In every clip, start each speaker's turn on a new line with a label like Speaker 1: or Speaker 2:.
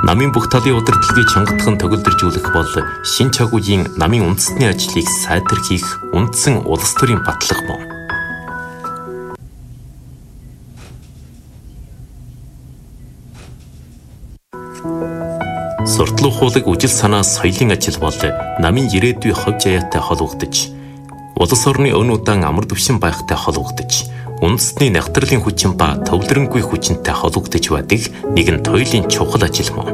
Speaker 1: Намын бүх талын удирдлагыг чангатхан төгөлдржүүлэх бол шин чаг үеийн намын үндэсний ажлыг сайдэрхийх үндсэн улс төрийн батлах мөн. Суртал ухуулаг үжил санаа соёлын ажил бол намын ирээдүйн ховж аяатай холбогдож, улс орны өн удаан амар түвшин байхтай холбогдож, үндэсний нягтралын хүчин ба төвлөрөнгүй хүчинтэй холбогдож байдаг нэгэн туйлын чухал ажил мөн.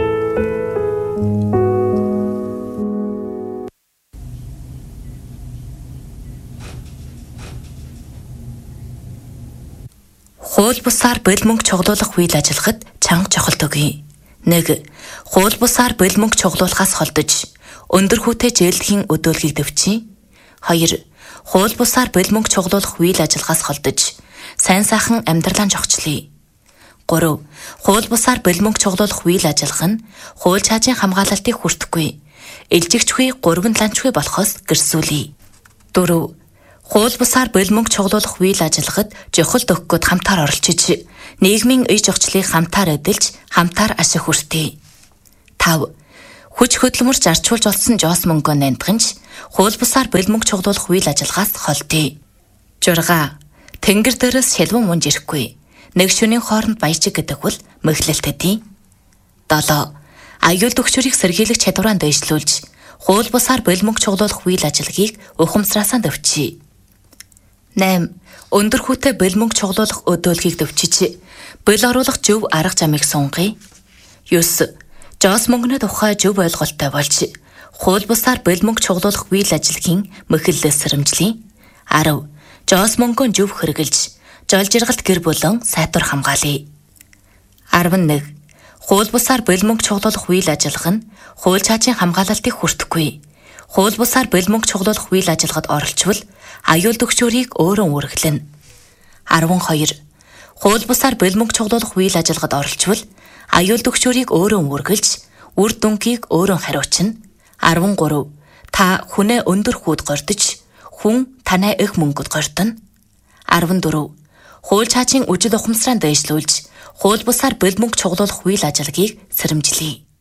Speaker 2: Хууль бусаар бэл мөнгө чоглуулах үйл ажиллагад чанга чухал төгье. 1. Хууль бусаар бэл мөнгө чоглуулахаас холдож өндөр хүүтэй жээлдэхийн өдөөлгийг дэвчий. 2. Хууль бусаар бэл мөнгө чоглуулах үйл ажиллагаас холдож сайн сайхан амьдралаа жогчлие. 3. Хууль бусаар бэл мөнгө чоглуулах үйл ажиллагаа нь хууль чаажийн хамгаалалтыг хүртэхгүй, илжигчгүй гурван ланчгүй болохоос гэрсүүлье. 4. Хууль бусаар бэл мөнгө чоглуулах үйл ажиллагад жохолт өгөхөд хамтаар оролцож, нийгмийн ие жогчлыг хамтаар эдэлж, хамтаар ашиг хүртээ. 5. Хүч хөдөлмөрч арчуулж олсон жоос мөнгөө нандгинж, хууль бусаар бэл мөнгө чоглуулах үйл ажиллагаас холдъё. 6. Тэнгэр дээрээс шилвэн мунж ирэхгүй. Нэг шөнийн хооронд баяжиг гэдэг бол мэхлэлтэд. 7. Аюул төгшөрийг сэргийлэх чадвараа дэвшлүүлж, хууль бусаар бэл мөнгө чоглуулах үйл ажиллагийг ухамсараасаа дэвчий. 8. Өндөр хүүтэй бэл мөнгө чоглуулах өдөөлгийг дэвчиж, бэл оруулах зөв арга замыг сунгая. 9. Жоос мөнгөний тухай зөв ойлголттой болж, хууль бусаар бэл мөнгө чоглуулах үйл ажиллагийн мэхэллээс сэрэмжлэе. 10. Жоос мөнгөө зөв хэрэгжилж, жол жиргалт гэр бүлэн сайтар хамгаалъя. 11. Хууль бусаар бэл мөнгө чоглуулах үйл ажиллагаа нь хууль чаажийн хамгаалалтыг хүртэхгүй, хууль бусаар бэл мөнгө чоглуулах үйл ажиллагад оролцвол аюул төгшөөрийг өөрөө үргэлэн. 12. Хууль бусаар бэл мөнгө чоглуулах үйл ажиллагад оролцвол аюул төгшөөрийг өөрөө үргэлж, үр дүнгийг өөрөө хариуцна. 13. Та хүнээ өндөр хүүд гордож, хүн танай их мөнгөд гордоно. 14. Хууль чаажийн үжил ухамсараа дэвшлүүлж, хууль бусаар бэл мөнгө чоглуулах үйл ажиллагийг сэрэмжлэе.